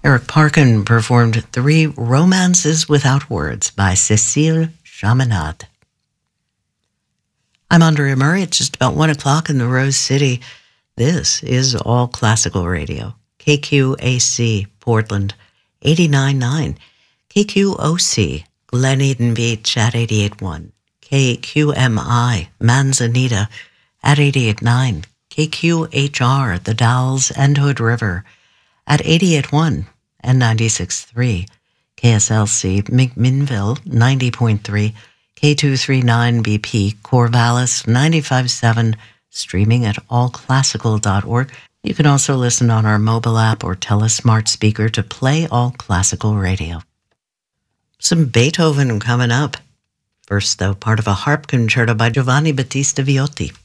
Eric Parkin performed Three Romances Without Words by Cécile Chaminade. I'm Andrea Murray. It's just about 1 o'clock in the Rose City. This is All Classical Radio. KQAC, Portland, 89.9. KQOC, Glen Eden Beach at 88.1. KQMI, Manzanita at 88.9. KQHR, The Dalles and Hood River at 88.1 and 96.3. KSLC, McMinnville, 90.3. K239BP, Corvallis, 95.7, streaming at allclassical.org. You can also listen on our mobile app or tell a smart speaker to play All Classical Radio. Some Beethoven coming up. First, though, part of a harp concerto by Giovanni Battista Viotti.